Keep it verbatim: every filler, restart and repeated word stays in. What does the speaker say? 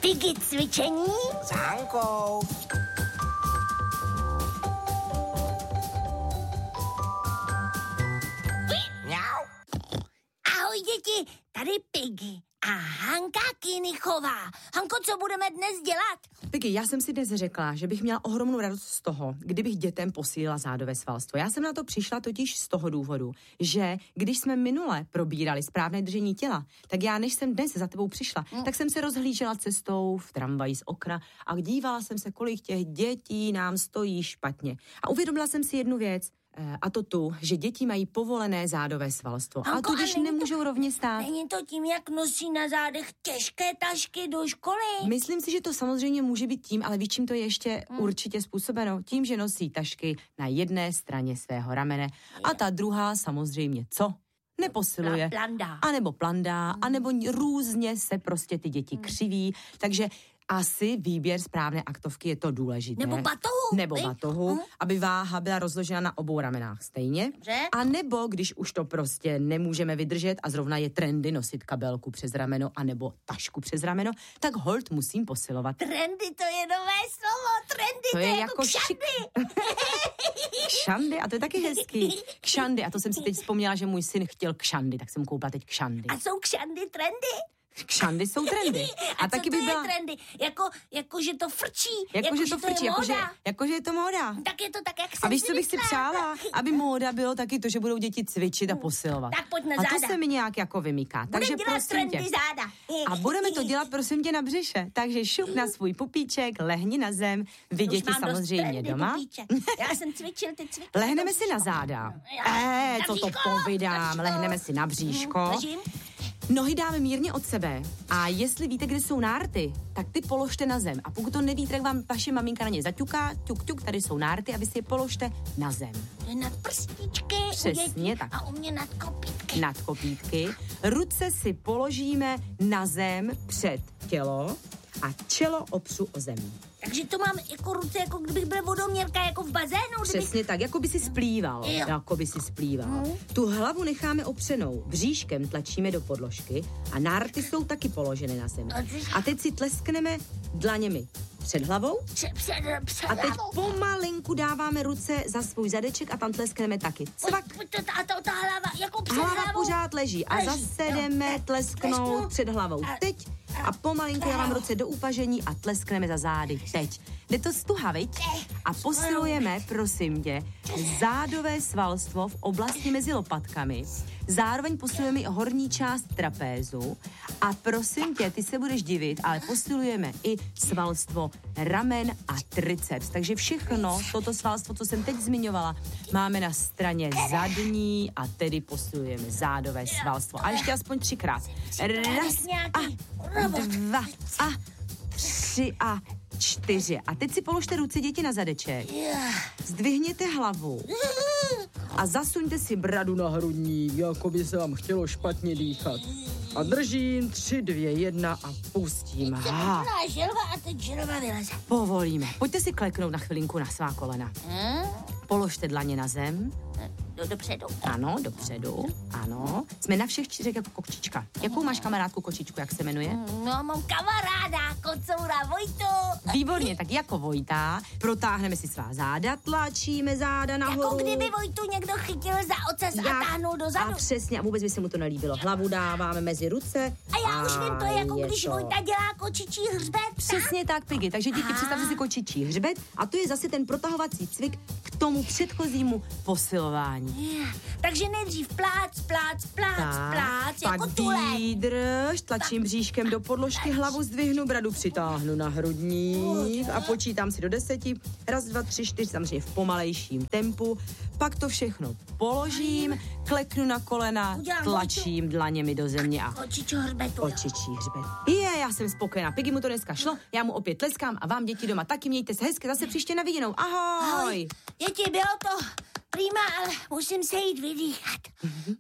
Piggy cvičení s Hankou. Mňau. Ahoj děti, tady Piggy a Hanka Kinichová. Hanko, co budeme dnes dělat? Piggy, já jsem si dnes řekla, že bych měla ohromnou radost z toho, kdybych dětem posílila zádové svalstvo. Já jsem na to přišla totiž z toho důvodu, že když jsme minule probírali správné držení těla, tak já, než jsem dnes za tebou přišla, hmm. tak jsem se rozhlížela cestou v tramvaji z okna a dívala jsem se, kolik těch dětí nám stojí špatně. A uvědomila jsem si jednu věc, a to tu, že děti mají povolené zádové svalstvo. Hanko, a tudíž nemůžou to, rovně stát. Není to tím, jak nosí na zádech těžké tašky do školy? Myslím si, že to samozřejmě může být tím, ale víš, čím to je ještě hmm. určitě způsobeno? Tím, že nosí tašky na jedné straně svého ramene a ta druhá samozřejmě co? Neposiluje. Plandá. A nebo plandá, hmm. a nebo různě se prostě ty děti hmm. křiví, takže asi výběr správné aktovky je to důležité. Nebo batohu. Nebo vy? batohu, uh. aby váha byla rozložena na obou ramenách stejně. Dobře. A nebo, když už to prostě nemůžeme vydržet a zrovna je trendy nosit kabelku přes rameno a nebo tašku přes rameno, tak holt musím posilovat. Trendy, to je nové slovo. Trendy, to, to je, je jako kšandy. Kšandy, a to je taky hezký. Kšandy, a to jsem si teď vzpomněla, že můj syn chtěl kšandy, tak jsem koupila teď kšandy. A jsou kšandy trendy? Kšandy jsou trendy. A, a taky co to by byla... je trendy? Jako, jako, že to frčí. Jako, jako že to frčí, jako, že, jako, že je to móda. Tak je to tak, jak jsem a víš, si co bych si přála? Aby móda bylo taky to, že budou děti cvičit a posilovat. Tak pojď na a záda. to se mi nějak jako vymyká. Budem Takže dělat prosím trendy tě. záda. A budeme to dělat, prosím tě, na břiše. Takže šup na svůj pupíček, lehni na zem. Vy děti samozřejmě doma. Já jsem cvičil, ty cvičil. Lehneme si na záda. Eh, co to povídám. Lehneme si na bříško. Nohy dáme mírně od sebe a jestli víte, kde jsou nárty, tak ty položte na zem. A pokud to nevíte, tak vám vaše maminka na ně zaťuká, ťuk, ťuk, tady jsou nárty a vy si je položte na zem. Nad prstíčky. Přesně tak. A u mě nad kopítky. Nad kopítky. Ruce si položíme na zem před tělo a čelo opřu o zem. Takže to mám jako ruce, jako kdybych byl vodoměrka, jako v bazénu. Přesně kdybych... tak, jako by si splýval. Jo. Jako by si splýval. Hmm. Tu hlavu necháme opřenou, bříškem tlačíme do podložky a nárty jsou taky položeny na zemi. A teď si tleskneme dlaněmi před hlavou. Před, před, před a teď pomalinku dáváme ruce za svůj zadeček a tam tleskneme taky. Cvak. A to, ta hlava jako před Hlava hlavou. pořád leží a zase jdeme tlesknout před hlavou. Teď a pomalinku dávám ruce do upažení a tleskneme za zády. Teď. Jde to stuha, viď? A posilujeme, prosím tě, zádové svalstvo v oblasti mezi lopatkami. Zároveň posilujeme i horní část trapézu. A prosím tě, ty se budeš divit, ale posilujeme i svalstvo ramen a triceps. Takže všechno, toto svalstvo, co jsem teď zmiňovala, máme na straně zadní a tedy posilujeme zádové svalstvo. A ještě aspoň třikrát. Raz a dva a tři a čtyři. A teď si položte ruce, děti, na zadeček. Zdvihněte hlavu a zasuňte si bradu na hrudník, jako by se vám chtělo špatně dýchat. A držím, tři, dvě, jedna a pustím. Ha. Želva a teď želva vyleze. Povolíme. Pojďte si kleknout na chvilinku na svá kolena. Hmm? Položte dlaně na zem. Do, dopředu. Ano, dopředu. Ano. Jsme na všech čtyřech jako kočička. Jakou máš kamarádku kočičku, jak se jmenuje? No, mám kamaráda, kocoura Vojtu. Výborně, tak jako Vojta. Protáhneme si svá záda, tlačíme záda nahoru. Jako kdyby Vojtu někdo chytil za ocas a táhnul dozadu. A přesně, a vůbec by se mu to nelíbilo. Hlavu dáváme mezi ruce. A já už vím, to je jako je když to. Vojta dělá kočičí hřbet. Přesně tak, Piggy. Takže děti, představte si kočičí hřbet a to je zase ten protahovací cvik k tomu předchozímu posilování. Yeah. Takže nejdřív plác, plác, plác, tak, plác, pak jako tulek. výdrž, tlačím bříškem do podložky, hlavu zdvihnu, bradu přitáhnu na hrudník a počítám si do deseti. Raz, dva, tři, čtyři, samozřejmě v pomalejším tempu. Pak to všechno položím, kleknu na kolena, tlačím dlaněmi do země a kočičího hřbetu. Kočičí hřbet. Je, já jsem spokojená. Piggy mu to dneska šlo, já mu opět tleskám a vám, děti, doma taky mějte se hezky, zase příště na viděnou. Ahoj! Ahoj. Děti, bylo to prima, ale musím se jít vydýchat.